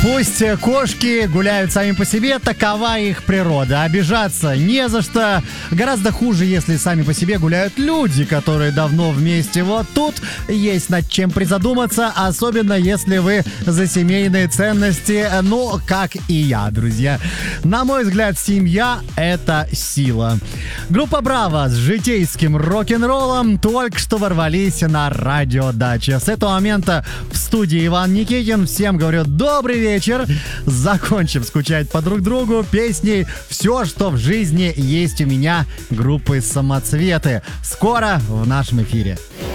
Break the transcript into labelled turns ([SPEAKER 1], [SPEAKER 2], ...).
[SPEAKER 1] Пусть кошки гуляют сами по себе, такова их природа. Обижаться не за что. Гораздо хуже, если сами по себе гуляют люди, которые давно вместе. Вот тут есть над чем призадуматься, особенно если вы за семейные ценности, ну, как и я, друзья. На мой взгляд, семья — это сила. Группа «Браво» с житейским рок-н-роллом только что ворвались на радиодаче. С этого момента в студии Иван Никитин. Всем говорю добрый вечер. Закончим скучать по друг другу песней «Все, что в жизни есть у меня» группы «Самоцветы». Скоро в нашем эфире.